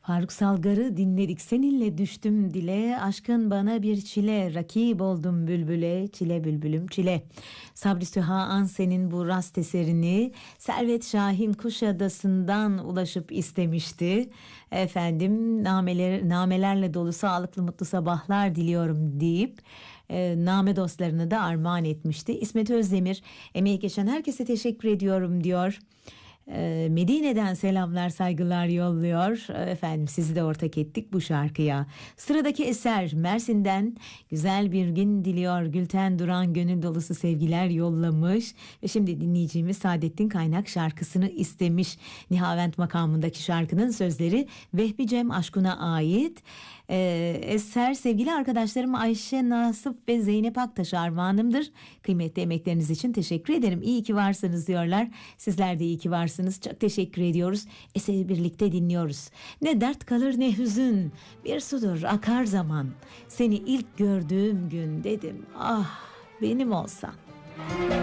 Faruk Salgar'ı dinledik. Seninle düştüm dile, aşkın bana bir çile, rakip oldum bülbüle, çile bülbülüm çile. Sabri Süha Ansen'in bu rast eserini Servet Şahin Kuşadası'ndan ulaşıp istemişti. Efendim, namelerle dolu sağlıklı mutlu sabahlar diliyorum deyip name dostlarını da armağan etmişti. İsmet Özdemir, emeği geçen herkese teşekkür ediyorum diyor. Medine'den selamlar saygılar yolluyor. Efendim, sizi de ortak ettik bu şarkıya. Sıradaki eser Mersin'den güzel bir gün diliyor. Gülten Duran gönül dolusu sevgiler yollamış. Ve şimdi dinleyeceğimiz Saadettin Kaynak şarkısını istemiş. Nihavent makamındaki şarkının sözleri Vehbi Cem Aşkun'a ait. Eser sevgili arkadaşlarım Ayşe Nasıp ve Zeynep Aktaş armağanımdır. Kıymetli emekleriniz için teşekkür ederim. İyi ki varsınız diyorlar. Sizler de iyi ki varsınız. Çok teşekkür ediyoruz. Eseri birlikte dinliyoruz. Ne dert kalır ne hüzün. Bir sudur akar zaman. Seni ilk gördüğüm gün dedim. Ah, benim olsan.